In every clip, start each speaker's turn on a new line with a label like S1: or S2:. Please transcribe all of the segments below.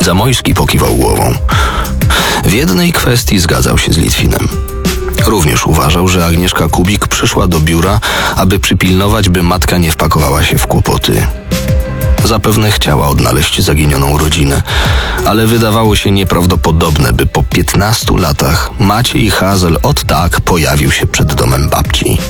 S1: Zamojski pokiwał głową. W jednej kwestii zgadzał się z Litwinem. Również uważał, że Agnieszka Kubik przyszła do biura, aby przypilnować, by matka nie wpakowała się w kłopoty. Zapewne chciała odnaleźć zaginioną rodzinę, ale wydawało się nieprawdopodobne, by po 15 latach Maciej Hazel od tak pojawił się przed domem babci.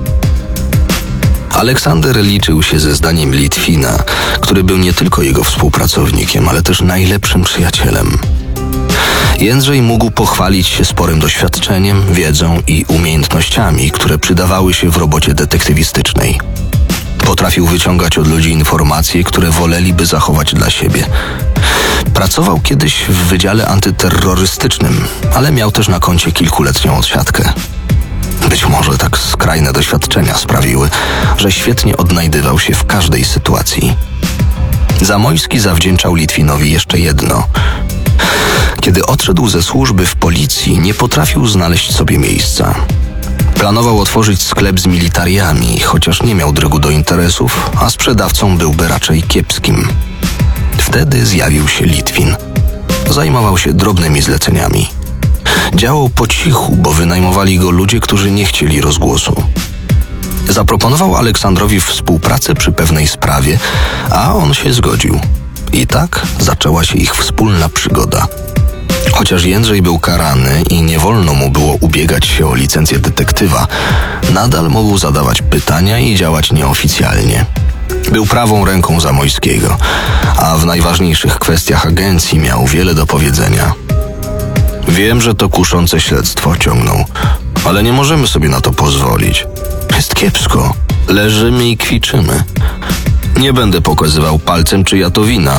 S1: Aleksander liczył się ze zdaniem Litwina, który był nie tylko jego współpracownikiem, ale też najlepszym przyjacielem. Jędrzej mógł pochwalić się sporym doświadczeniem, wiedzą i umiejętnościami, które przydawały się w robocie detektywistycznej. Potrafił wyciągać od ludzi informacje, które woleliby zachować dla siebie. Pracował kiedyś w Wydziale Antyterrorystycznym, ale miał też na koncie kilkuletnią odsiadkę. Być może tak skrajne doświadczenia sprawiły, że świetnie odnajdywał się w każdej sytuacji. Zamojski zawdzięczał Litwinowi jeszcze jedno. Kiedy odszedł ze służby w policji, nie potrafił znaleźć sobie miejsca. Planował otworzyć sklep z militariami, chociaż nie miał drygu do interesów, a sprzedawcą byłby raczej kiepskim. Wtedy zjawił się Litwin. Zajmował się drobnymi zleceniami. Działał po cichu, bo wynajmowali go ludzie, którzy nie chcieli rozgłosu. Zaproponował Aleksandrowi współpracę przy pewnej sprawie, a on się zgodził. I tak zaczęła się ich wspólna przygoda. Chociaż Jędrzej był karany i nie wolno mu było ubiegać się o licencję detektywa, nadal mógł zadawać pytania i działać nieoficjalnie. Był prawą ręką Zamojskiego, a w najważniejszych kwestiach agencji miał wiele do powiedzenia. Wiem, że to kuszące śledztwo, ciągnął, ale nie możemy sobie na to pozwolić. Jest kiepsko. Leżymy i kwiczymy. Nie będę pokazywał palcem, czyja to wina.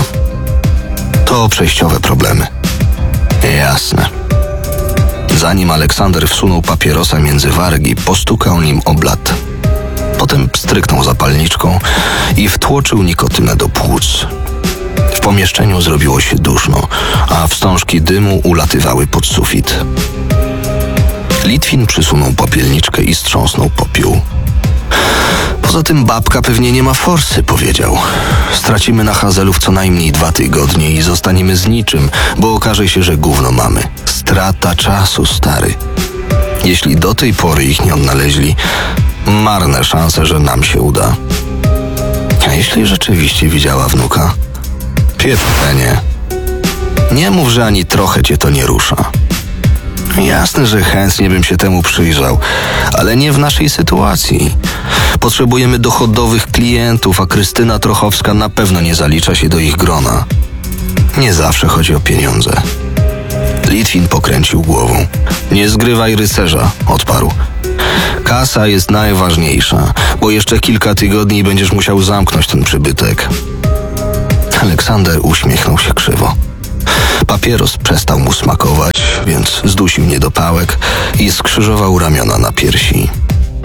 S1: To przejściowe problemy. Jasne. Zanim Aleksander wsunął papierosa między wargi, postukał nim o blat. Potem pstryknął zapalniczką i wtłoczył nikotynę do płuc. W pomieszczeniu zrobiło się duszno, a wstążki dymu ulatywały pod sufit. Litwin przysunął popielniczkę i strząsnął popiół. Poza tym babka pewnie nie ma forsy, powiedział. Stracimy na Hazelów co najmniej 2 tygodnie i zostaniemy z niczym, bo okaże się, że gówno mamy. Strata czasu, stary. Jeśli do tej pory ich nie odnaleźli, marne szanse, że nam się uda. A jeśli rzeczywiście widziała wnuka? Pieprzenie. Nie mów, że ani trochę cię to nie rusza. Jasne, że chętnie bym się temu przyjrzał, ale nie w naszej sytuacji. Potrzebujemy dochodowych klientów, a Krystyna Trochowska na pewno nie zalicza się do ich grona. Nie zawsze chodzi o pieniądze. Litwin pokręcił głową. Nie zgrywaj rycerza, odparł. Kasa jest najważniejsza, bo jeszcze kilka tygodni będziesz musiał zamknąć ten przybytek. Aleksander uśmiechnął się krzywo. Papieros przestał mu smakować, więc zdusił niedopałek i skrzyżował ramiona na piersi.